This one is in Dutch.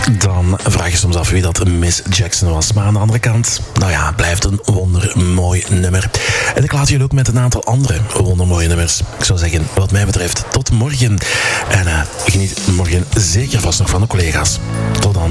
Dan vraag je soms af wie dat Miss Jackson was. Maar aan de andere kant, nou ja, blijft een wondermooi nummer. En ik laat jullie ook met een aantal andere wondermooie nummers. Ik zou zeggen, wat mij betreft, tot morgen. En geniet morgen zeker vast nog van de collega's. Tot dan.